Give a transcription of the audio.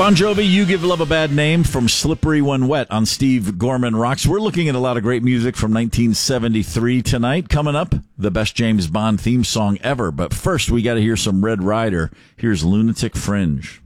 Bon Jovi, You Give Love a Bad Name from Slippery When Wet on Steve Gorman Rocks. We're looking at a lot of great music from 1973 tonight. Coming up, the best James Bond theme song ever. But first, we got to hear some Red Rider. Here's Lunatic Fringe.